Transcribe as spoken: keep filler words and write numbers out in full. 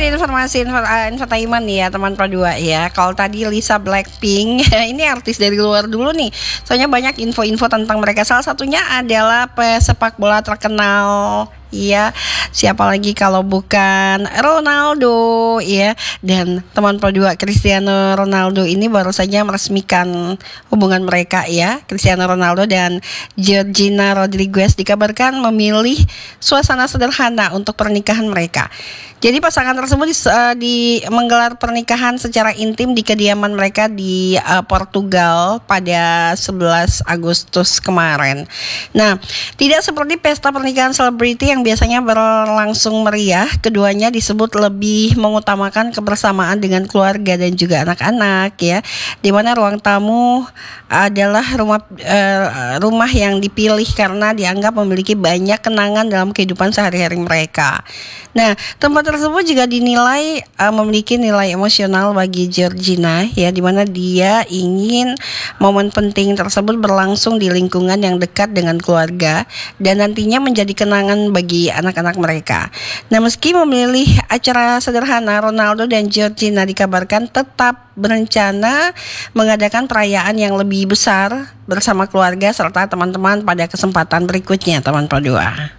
informasi info, uh, infotainment ya teman Pro dua ya. Kalau tadi Lisa Blackpink, ini artis dari luar dulu nih. Soalnya banyak info-info tentang mereka. Salah satunya adalah pesepak bola terkenal. Iya, siapa lagi kalau bukan Ronaldo ya. Dan teman Pro dua, Cristiano Ronaldo ini baru saja meresmikan hubungan mereka ya. Cristiano Ronaldo dan Georgina Rodriguez dikabarkan memilih suasana sederhana untuk pernikahan mereka. Jadi pasangan tersebut di, uh, di menggelar pernikahan secara intim di kediaman mereka di uh, Portugal pada sebelas Agustus kemarin. Nah, tidak seperti pesta pernikahan selebriti yang biasanya berlangsung meriah, keduanya disebut lebih mengutamakan kebersamaan dengan keluarga dan juga anak-anak ya. Di mana ruang tamu adalah rumah uh, rumah yang dipilih karena dianggap memiliki banyak kenangan dalam kehidupan sehari-hari mereka. Nah, tempat tersebut juga dinilai uh, memiliki nilai emosional bagi Georgina ya, di mana dia ingin momen penting tersebut berlangsung di lingkungan yang dekat dengan keluarga dan nantinya menjadi kenangan bagi anak-anak mereka. Nah, meski memilih acara sederhana, Ronaldo dan Georgina dikabarkan tetap berencana mengadakan perayaan yang lebih besar bersama keluarga serta teman-teman pada kesempatan berikutnya, teman Pro dua.